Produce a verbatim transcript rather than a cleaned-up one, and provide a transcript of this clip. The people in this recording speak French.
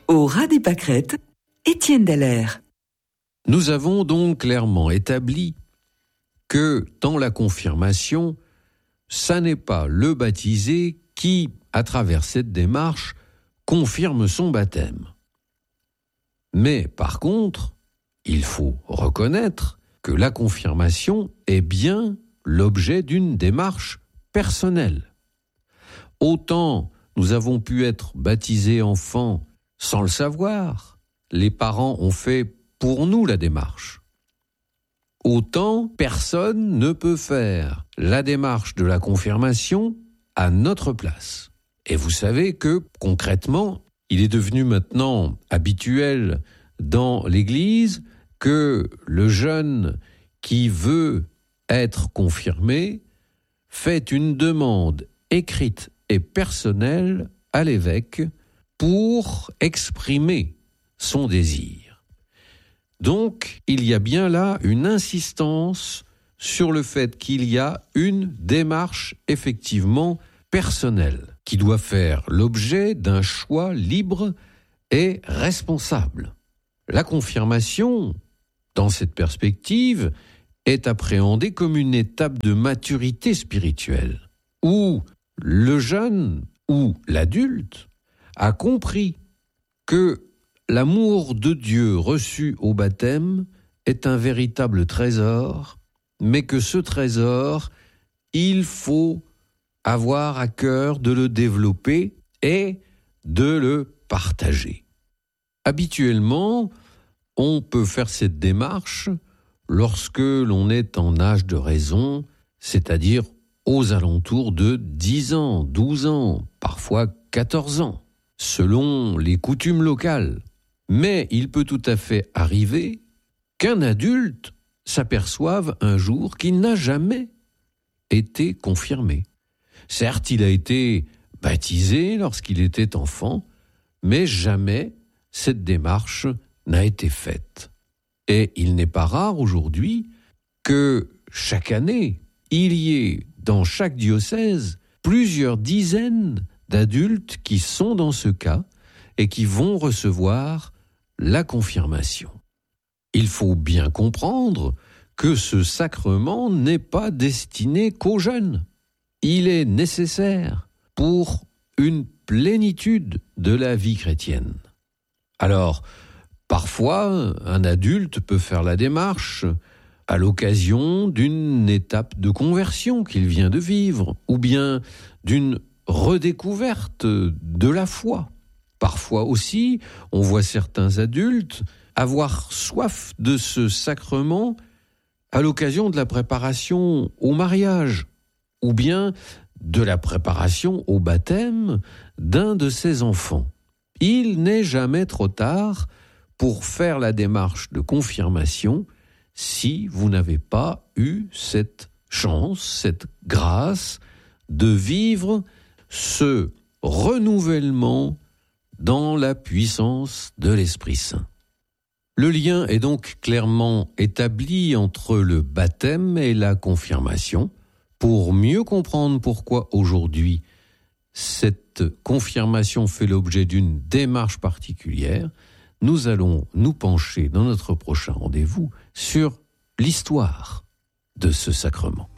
Au ras des pâquerettes, Étienne Dallaire. Nous avons donc clairement établi que dans la confirmation, ça n'est pas le baptisé qui, à travers cette démarche, confirme son baptême. Mais par contre, il faut reconnaître que la confirmation est bien l'objet d'une démarche personnelle. Autant nous avons pu être baptisés enfants sans le savoir, les parents ont fait pour nous la démarche. Autant personne ne peut faire la démarche de la confirmation à notre place. Et vous savez que, concrètement, il est devenu maintenant habituel dans l'Église que le jeune qui veut être confirmé fait une demande écrite et personnelle à l'évêque pour exprimer son désir. Donc, il y a bien là une insistance sur le fait qu'il y a une démarche effectivement personnelle qui doit faire l'objet d'un choix libre et responsable. La confirmation, dans cette perspective, est appréhendée comme une étape de maturité spirituelle, où le jeune ou l'adulte a compris que l'amour de Dieu reçu au baptême est un véritable trésor, mais que ce trésor, il faut avoir à cœur de le développer et de le partager. Habituellement, on peut faire cette démarche lorsque l'on est en âge de raison, c'est-à-dire aux alentours de dix ans, douze ans, parfois quatorze ans, selon les coutumes locales. Mais il peut tout à fait arriver qu'un adulte s'aperçoive un jour qu'il n'a jamais été confirmé. Certes, il a été baptisé lorsqu'il était enfant, mais jamais cette démarche n'a été faite. Et il n'est pas rare aujourd'hui que chaque année, il y ait dans chaque diocèse plusieurs dizaines d'adultes qui sont dans ce cas et qui vont recevoir la confirmation. Il faut bien comprendre que ce sacrement n'est pas destiné qu'aux jeunes. Il est nécessaire pour une plénitude de la vie chrétienne. Alors, parfois, un adulte peut faire la démarche à l'occasion d'une étape de conversion qu'il vient de vivre, ou bien d'une redécouverte de la foi. Parfois aussi, on voit certains adultes avoir soif de ce sacrement à l'occasion de la préparation au mariage, ou bien de la préparation au baptême d'un de ses enfants. Il n'est jamais trop tard pour faire la démarche de confirmation si vous n'avez pas eu cette chance, cette grâce de vivre ce renouvellement dans la puissance de l'Esprit Saint. Le lien est donc clairement établi entre le baptême et la confirmation. Pour mieux comprendre pourquoi aujourd'hui cette confirmation fait l'objet d'une démarche particulière, nous allons nous pencher dans notre prochain rendez-vous sur l'histoire de ce sacrement.